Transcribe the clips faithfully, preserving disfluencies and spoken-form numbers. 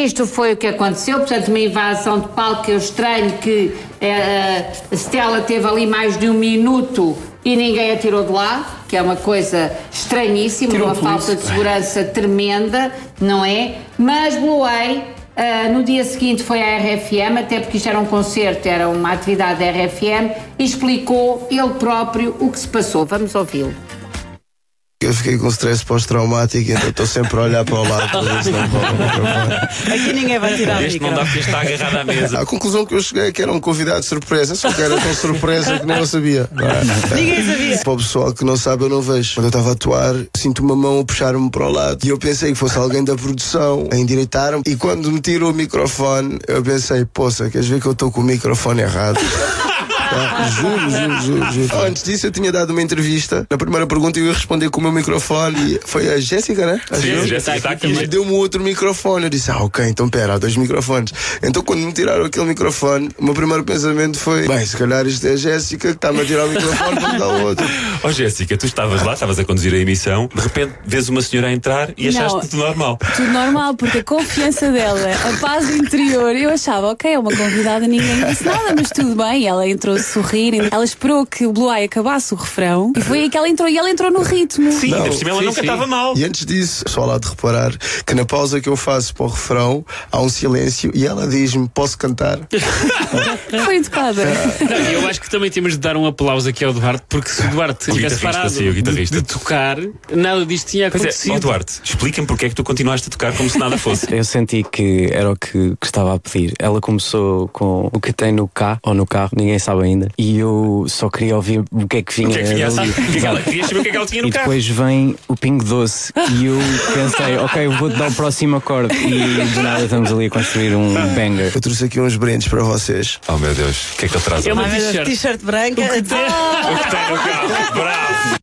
Isto foi o que aconteceu, portanto, uma invasão de palco. Eu estranho que eh, a Stella teve ali mais de um minuto e ninguém a tirou de lá, que é uma coisa estranhíssima, tirou uma falta de segurança tremenda, não é? Mas Bluey, uh, no dia seguinte foi à R F M, até porque isto era um concerto, era uma atividade da R F M, e explicou ele próprio o que se passou. Vamos ouvi-lo. Eu fiquei com stress pós-traumático, então estou sempre a olhar para o lado para ver se não rouba o microfone. Aqui ninguém vai tirar Este não dá porque está agarrado à mesa. A conclusão que eu cheguei é que era um convidado de surpresa, só que era tão surpresa que nem eu sabia. Não, ninguém sabia. Para o pessoal que não sabe, eu não vejo. Quando eu estava a atuar, sinto uma mão a puxar-me para o lado e eu pensei que fosse alguém da produção a endireitar-me. E quando me tirou o microfone, eu pensei, poça, queres ver que eu estou com o microfone errado? Ah, juro, juro, juro, juro. Antes disso eu tinha dado uma entrevista. Na primeira pergunta eu ia responder com o meu microfone e foi a Jéssica, né? A Sim, a Jéssica está aqui. E deu-me outro microfone. Eu disse, ah, ok, então pera, há dois microfones. Então quando me tiraram aquele microfone, o meu primeiro pensamento foi, bem, se calhar isto é a Jéssica que está-me a tirar o microfone para me dar o outro. Ó oh, Jéssica, tu estavas lá, estavas a conduzir a emissão, de repente vês uma senhora a entrar e achaste não, tudo normal. Tudo normal, porque a confiança dela, a paz interior, eu achava, ok, é uma convidada, ninguém disse nada, mas tudo bem. Ela entrou a sorrir, ela esperou que o Bluey acabasse o refrão e foi aí que ela entrou, e ela entrou no ritmo. Sim, não, por cima ela nunca estava mal. E antes disso, só lá de reparar que na pausa que eu faço para o refrão há um silêncio e ela diz-me, posso cantar? Foi educada. Não, eu acho que também temos de dar um aplauso aqui ao Duarte, porque se o Duarte o tivesse parado sim, o de, de tocar, nada disto tinha acontecido. Pois é, ó Duarte, explica-me porque é que tu continuaste a tocar como se nada fosse. Eu senti que era o que, que estava a pedir. Ela começou com o que tem no K, ou no carro, ninguém sabe ainda, e eu só queria ouvir o que é que vinha. O que é que vinha ali. O que é que ela, queria saber o que é que ela tinha no e carro. E depois vem o Pingo Doce e eu pensei, ok, eu vou-te dar o próximo acorde, e de nada estamos ali a construir um banger. Eu trouxe aqui uns brindes para vocês. Oh meu Deus, o que é que ele traz? É uma t-shirt. T-shirt branca. O que tem, o que tem no carro. Bravo.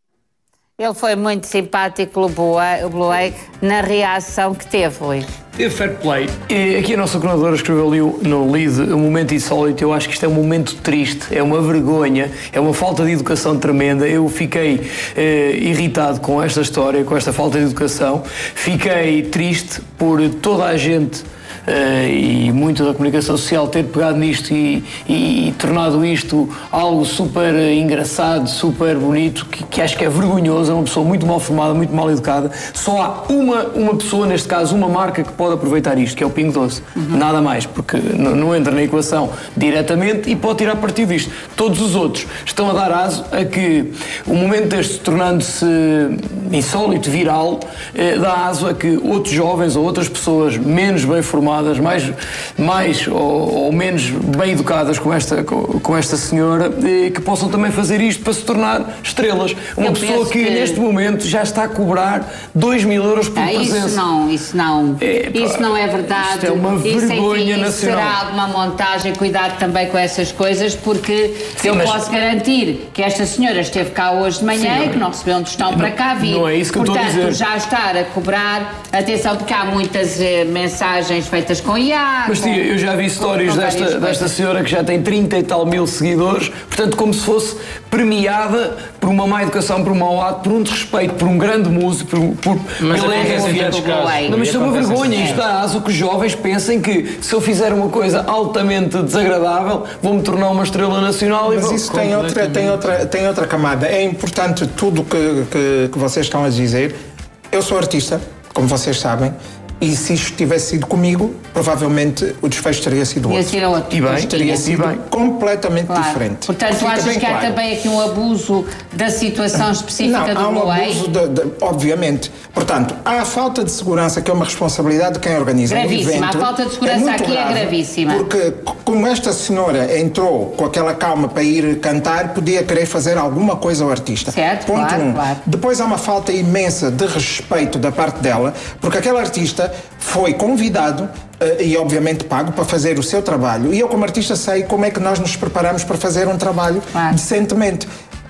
Ele foi muito simpático, o Bluey, o Bluey, na reação que teve, Rui. Teve fair play. E aqui a nossa coordenadora escreveu ali no lead um momento insólito. Eu acho que isto é um momento triste, é uma vergonha, é uma falta de educação tremenda. Eu fiquei eh, irritado com esta história, com esta falta de educação. Fiquei triste por toda a gente Uh, e muito da comunicação social ter pegado nisto e, e, e tornado isto algo super engraçado, super bonito, que, que acho que é vergonhoso. É uma pessoa muito mal formada, muito mal educada. Só há uma, uma pessoa, neste caso, uma marca que pode aproveitar isto, que é o Pingo Doce. Uhum. Nada mais, porque não, não entra na equação diretamente e pode tirar partido disto. Todos os outros estão a dar aso a que o momento deste tornando-se insólito, viral, eh, dá aso a que outros jovens ou outras pessoas menos bem formadas, mais, mais ou, ou menos bem educadas como esta, com esta senhora, que possam também fazer isto para se tornar estrelas. Uma Eu pessoa que, que neste momento já está a cobrar dois mil euros por ah, presença. Isso não, isso não, é, pá, isso não é verdade. Isto é uma vergonha isso, enfim, nacional. Será alguma montagem, cuidado também com essas coisas, porque Sim, eu mas... posso garantir que esta senhora esteve cá hoje de manhã Sim, e que não recebeu um tostão para cá vir. Não é isso que Portanto, eu estou a dizer. já estar a cobrar, atenção, porque há muitas eh, mensagens feitas com I A. Mas tia, eu já vi stories desta, desta senhora que já tem trinta e tal mil seguidores, portanto como se fosse premiada por uma má educação, por um mau ato, por um desrespeito, por um grande músico, por, por mas pela R F M. Não, mas isto é uma vergonha, isto dá aso que os jovens pensem que se eu fizer uma coisa altamente desagradável vou-me tornar uma estrela nacional. Mas isso tem outra, tem, outra, tem outra camada. É importante tudo que, que, que vocês estão a dizer. Eu sou artista, como vocês sabem, e se isto tivesse sido comigo, provavelmente o desfecho teria sido outro. Ser outro. E bem, teria sido bem. completamente claro. diferente. Portanto, tu achas que claro. há também aqui um abuso da situação específica Não, do Bluey? Há um abuso, de, de, obviamente. Portanto, há a falta de segurança, que é uma responsabilidade de quem organiza gravíssima. o evento. A falta de segurança é aqui grave, é gravíssima. Porque, como esta senhora entrou com aquela calma para ir cantar, podia querer fazer alguma coisa ao artista. Certo, Ponto claro, um. claro. Depois há uma falta imensa de respeito da parte dela, porque aquele artista foi convidado uh, e obviamente pago para fazer o seu trabalho. E eu como artista sei como é que nós nos preparamos para fazer um trabalho claro. decentemente.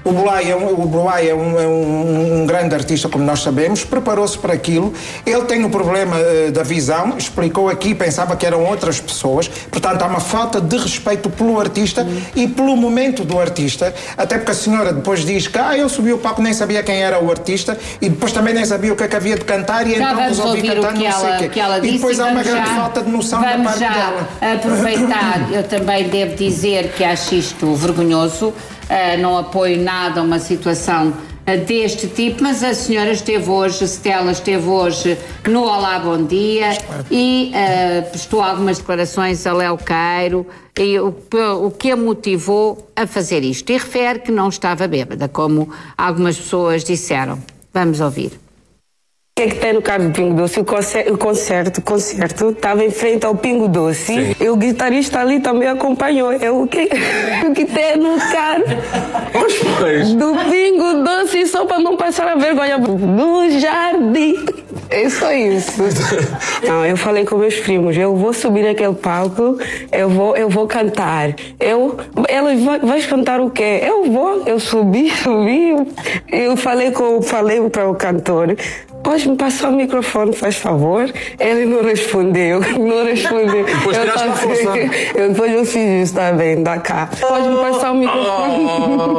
O Blay é, um, o Blay é, um, é um, um grande artista, como nós sabemos, preparou-se para aquilo. Ele tem o problema uh, da visão, explicou aqui, pensava que eram outras pessoas. Portanto, há uma falta de respeito pelo artista uhum. e pelo momento do artista. Até porque a senhora depois diz que ah, eu subi o palco, nem sabia quem era o artista e depois também nem sabia o que é que havia de cantar e já então resolvi cantar não sei o quê. Que ela disse, e depois há uma grande já, falta de noção da parte já dela. Aproveitar, eu também devo dizer que acho isto vergonhoso, uh, não apoio nada a uma situação uh, deste tipo, mas a senhora esteve hoje, Stella esteve hoje no Olá Bom Dia e uh, prestou algumas declarações a Léo Queiro e o, o que a motivou a fazer isto. E refere que não estava bêbada, como algumas pessoas disseram. Vamos ouvir. O que é que tem no carro do Pingo Doce? O concerto, o concerto, o concerto estava em frente ao Pingo Doce. Sim. E o guitarrista ali também acompanhou. É o que, o que tem no carro do Pingo Doce, só para não passar a vergonha no jardim. É só isso. Não, eu falei com meus primos, eu vou subir naquele palco, eu vou, eu vou cantar. Eu, ela vai, vai cantar o quê? Eu vou, eu subi, subi. Eu falei com, falei para o cantor. Pode me passar o microfone, faz favor? Ele não respondeu, não respondeu. Depois eu, também, eu depois eu fiz isso também, da cá. Pode me passar o microfone?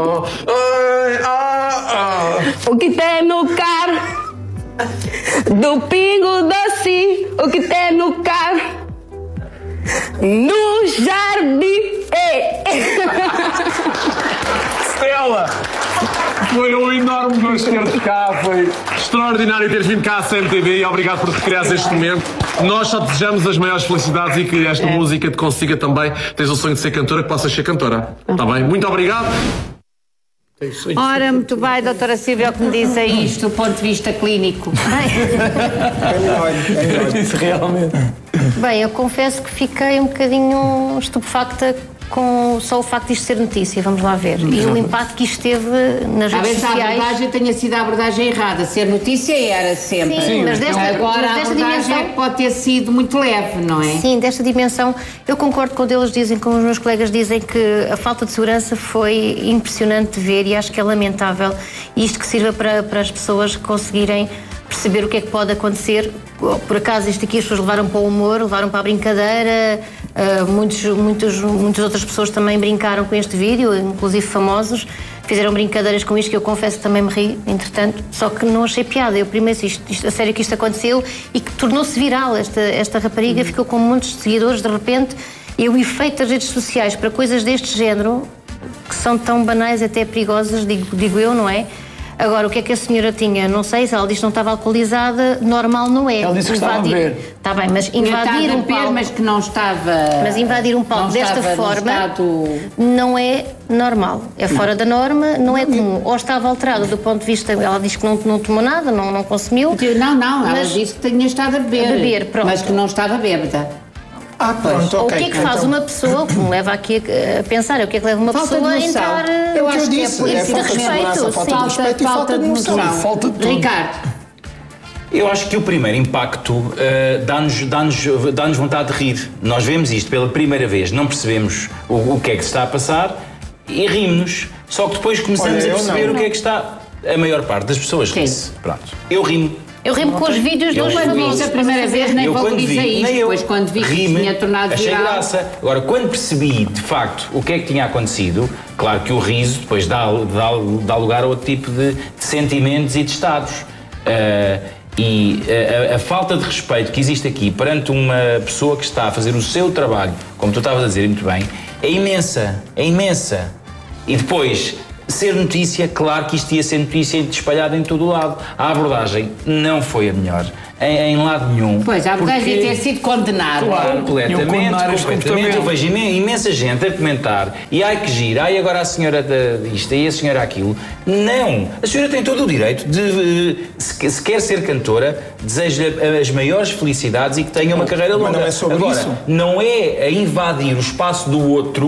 O que tem no carro do Pingo Doce? O que tem no carro no jardim? Stella! Foi um enorme gosto ter-te cá, foi extraordinário teres vindo cá à C M T V e obrigado por recriares este momento. Nós só desejamos as maiores felicidades e que esta é. música te consiga também. Tens o sonho de ser cantora, que possas ser cantora. Está bem? Muito obrigado. Ora, muito bem, doutora Silvia, o que me diz é isto do ponto de vista clínico. Isso realmente. Bem, eu confesso que fiquei um bocadinho estupefacta com só o facto de isto ser notícia, vamos lá ver. E o impacto que isto teve nas redes sociais. Talvez a abordagem tenha sido a abordagem errada. Ser notícia era sempre. Sim, mas desta, agora mas desta a abordagem dimensão pode ter sido muito leve, não é? Sim, desta dimensão. Eu concordo quando eles dizem, como os meus colegas dizem, que a falta de segurança foi impressionante de ver e acho que é lamentável. E isto que sirva para, para as pessoas conseguirem perceber o que é que pode acontecer. Por acaso, isto aqui as pessoas levaram para o humor, levaram para a brincadeira. Uh, muitos, muitos, muitas outras pessoas também brincaram com este vídeo, inclusive famosos, fizeram brincadeiras com isto que eu confesso que também me ri, entretanto, só que não achei piada. Eu primeiro, isto, isto, a sério que isto aconteceu e que tornou-se viral. Esta, esta rapariga ficou com muitos seguidores de repente e o efeito das redes sociais para coisas deste género, que são tão banais até perigosas, digo, digo eu, não é? Agora, o que é que a senhora tinha? Não sei, se ela diz que não estava alcoolizada, normal não é. Ela disse que invadir... estava a beber. Está bem, mas invadir um palco... mas que não estava... Mas invadir um palco desta forma estado... não é normal. É fora não. da norma, não é comum. Ou estava alterado do ponto de vista... Ela diz que não, não tomou nada, não, não consumiu. Não, não, ela mas... disse que tinha estado a beber. A beber, pronto. Mas que não estava bêbada. Ah, pronto, Ou okay. o que é que faz então... uma pessoa, que me leva aqui a pensar, o que é que leva uma falta pessoa a noção. entrar... Eu acho que é por é isso de respeito, falta de respeito e falta de noção. Falta de tudo. Ricardo. Eu acho que o primeiro impacto uh, dá-nos, dá-nos, dá-nos vontade de rir. Nós vemos isto pela primeira vez, não percebemos o, o que é que se está a passar e rimos. Só que depois começamos Olha, a perceber não. o que é que está... A maior parte das pessoas ri-se. Pronto. Eu rimo. Eu rimo com os vídeos dos famosos. A primeira vez nem valorizei isto, depois quando vi que rime, tinha tornado achei viral. graça. Agora, quando percebi, de facto, o que é que tinha acontecido, claro que o riso depois dá, dá, dá lugar a outro tipo de, de sentimentos e de estados. Uh, e a, a falta de respeito que existe aqui perante uma pessoa que está a fazer o seu trabalho, como tu estavas a dizer muito bem, é imensa, é imensa. E depois... ser notícia, claro que isto ia ser notícia espalhada em todo o lado. A abordagem não foi a melhor, em, em lado nenhum. Pois, a abordagem ia ter sido condenada. Claro, completamente, completamente. Eu vejo imensa gente a comentar, e ai que giro, ai agora a senhora disto, e a senhora aquilo. Não! A senhora tem todo o direito de, se, se quer ser cantora, desejo-lhe as maiores felicidades e que tenha uma carreira longa. Mas não é sobre agora, isso. Não é a invadir o espaço do outro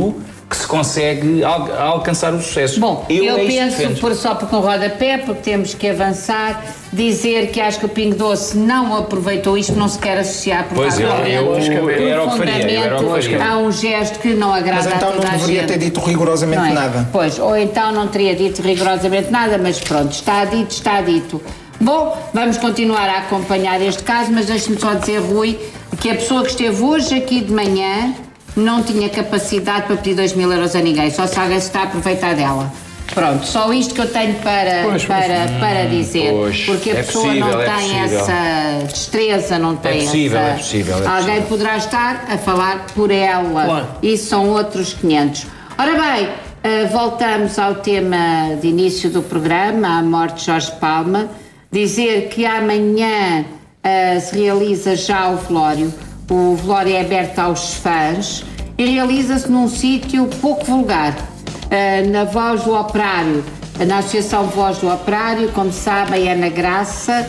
que se consegue al alcançar o sucesso. Bom, eu, eu é penso, por, só porque um rodapé, porque temos que avançar, dizer que acho que o Pingo Doce não aproveitou isto, não se quer associar pois eu, eu, eu, era o que faria, eu era o que faria. Há um gesto que não agrada mas então a toda não deveria a ter gente. dito rigorosamente Não é? nada. Pois, ou então não teria dito rigorosamente nada, mas pronto, está dito, está dito. Bom, vamos continuar a acompanhar este caso, mas deixe-me só dizer, Rui, que a pessoa que esteve hoje aqui de manhã não tinha capacidade para pedir dois mil euros a ninguém, só se alguém se está a aproveitar dela. Pronto, só isto que eu tenho para, pois, para, pois. para dizer, Pois, porque a é pessoa possível, não é tem possível. essa destreza, não tem É possível, essa... é possível, é Alguém possível. poderá estar a falar por ela, Claro. e são outros quinhentos. Ora bem, uh, voltamos ao tema de início do programa, a morte de Jorge Palma, dizer que amanhã uh, se realiza já o velório. O velório é aberto aos fãs e realiza-se num sítio pouco vulgar, uh, na Voz do Operário, na Associação Voz do Operário, como sabem, é na Graça,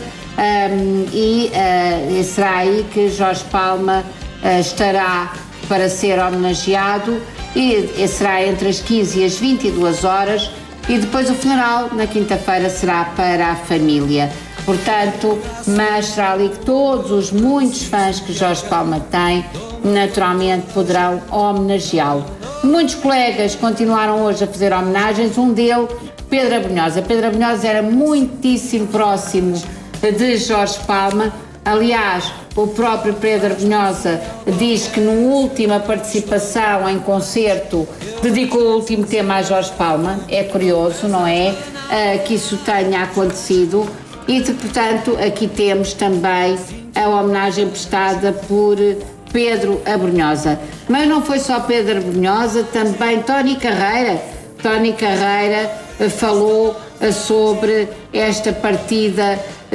um, e, uh, e será aí que Jorge Palma uh, estará para ser homenageado, e, e será entre as quinze e as vinte e duas horas, e depois o funeral na quinta-feira será para a família. Portanto, mas será ali que todos os muitos fãs que Jorge Palma tem, naturalmente poderão homenageá-lo. Muitos colegas continuaram hoje a fazer homenagens, um deles, Pedro Abrunhosa. Pedro Abrunhosa era muitíssimo próximo de Jorge Palma. Aliás, o próprio Pedro Abrunhosa diz que na última participação em concerto dedicou o último tema a Jorge Palma. É curioso, não é? Uh, que isso tenha acontecido. E, de, portanto, aqui temos também a homenagem prestada por Pedro Abrunhosa. Mas não foi só Pedro Abrunhosa, também Tony Carreira. Tony Carreira falou sobre esta partida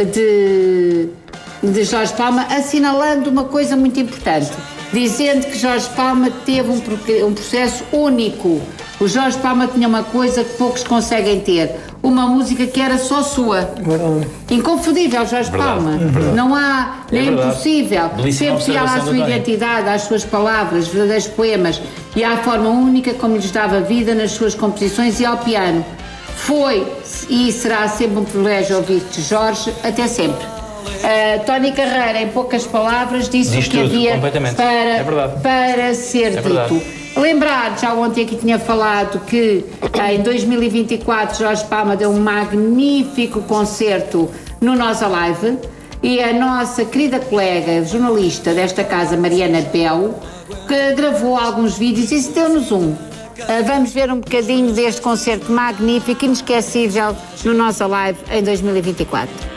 de, de Jorge Palma, assinalando uma coisa muito importante, dizendo que Jorge Palma teve um, um processo único. O Jorge Palma tinha uma coisa que poucos conseguem ter, uma música que era só sua. Verdade. Inconfundível, Jorge Verdade. Palma. Verdade. Não há, nem é impossível. Belíssima Sempre fiel à observação sua do Tony. identidade, às suas palavras, verdadeiros poemas e à forma única como lhes dava vida nas suas composições e ao piano. Foi e será sempre um privilégio ouvir-te, Jorge, até sempre. Uh, Tony Carreira, em poucas palavras, disse Diz o que tudo, havia completamente. para, É verdade. para ser É dito. verdade. Lembrar, já ontem aqui tinha falado que em dois mil e vinte e quatro Jorge Palma deu um magnífico concerto no Nós Alive, e a nossa querida colega jornalista desta casa, Mariana Bel, que gravou alguns vídeos e deu-nos um. Uh, vamos ver um bocadinho deste concerto magnífico, inesquecível, no Nós Alive em dois mil e vinte e quatro.